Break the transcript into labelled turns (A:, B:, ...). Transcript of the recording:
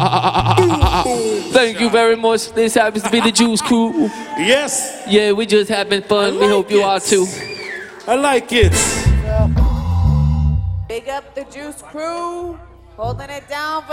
A: Thank you very much. This happens to be the Juice Crew.
B: Yes.
A: Yeah, we just having fun. We hope you are too.
B: I like it.
C: Big up the Juice Crew, holding it down for